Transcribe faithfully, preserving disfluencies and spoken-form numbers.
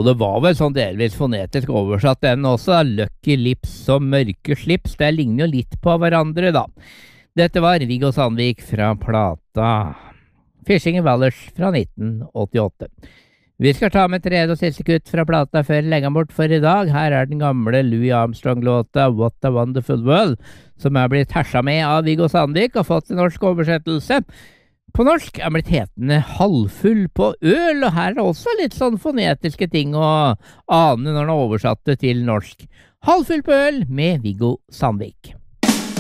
Og det var vel sånn delvis fonetisk oversatt den også, Lucky Lips og Mørke Slips, det ligner jo litt på hverandre da. Dette var Viggo Sandvik fra plata Fishing in Valors fra nitten åttiåtte. Vi skal ta med tredje og siste kutt fra plata før legger bort for i dag. Her er den gamle Louis Armstrong-låta What a Wonderful World, som er blitt hersa med av Viggo Sandvik og fått en norsk oversettelse. På norsk er blitt hetende Halvfull på øl, og her er det også litt sånn fonetiske ting å ane når den er oversatt til norsk. Halvfull på øl med Viggo Sandvik.